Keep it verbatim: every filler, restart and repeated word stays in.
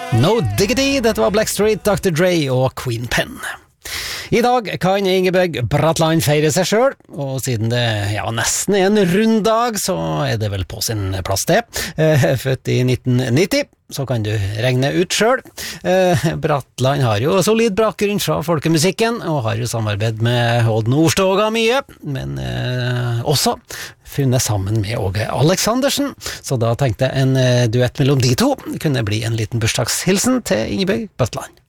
No Diggity, dette var Blackstreet, doktor Dre og Queen Pen. I dag kan Ingebjørg Bratland feire seg selv, og siden det ja, nesten er en rund dag, så er det vel på sin plass det. Eh, født i nitten nitti, så kan du regne ut selv. Eh, Bratland har jo solid bakgrunn fra folkemusikken, og har jo samarbeid med Odd Nordstoga mye, men eh, også funnet sammen med Åge Aleksandersen, så da tenkte jeg en eh, duett mellom de to kunne bli en liten bursdagshilsen til Ingebjørg Bratland.